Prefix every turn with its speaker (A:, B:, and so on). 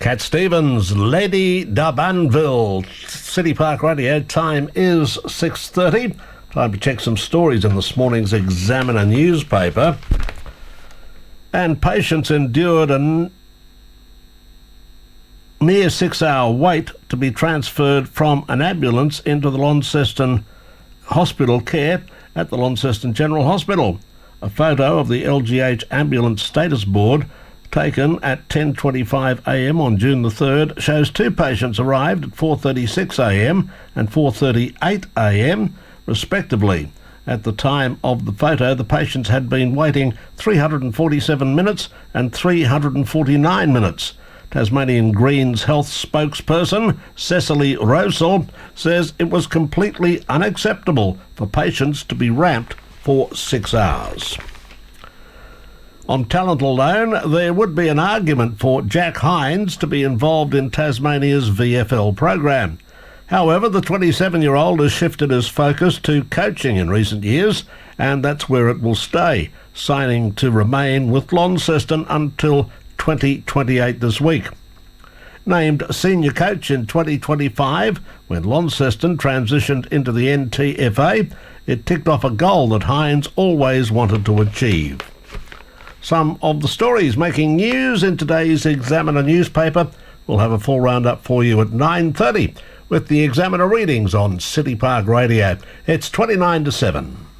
A: Cat Stevens, Lady D'Urbanville. City Park Radio, time is 6:30. Time to check some stories in this morning's Examiner newspaper. And patients endured a near 6-hour wait to be transferred from an ambulance into the Launceston Hospital care at the Launceston General Hospital. A photo of the LGH ambulance status board taken at 10:25am on June the 3rd shows two patients arrived at 4:36am and 4:38am respectively. At the time of the photo, the patients had been waiting 347 minutes and 349 minutes. Tasmanian Greens health spokesperson Cecily Rosell says it was completely unacceptable for patients to be ramped for 6 hours. On talent alone, there would be an argument for Jack Hines to be involved in Tasmania's VFL program. However, the 27-year-old has shifted his focus to coaching in recent years, and that's where it will stay, signing to remain with Launceston until 2028 this week. Named senior coach in 2025, when Launceston transitioned into the NTFA, it ticked off a goal that Hines always wanted to achieve. Some of the stories making news in today's Examiner newspaper. We'll have a full roundup for you at 9:30 with the Examiner readings on City Park Radio. It's 29 to 7.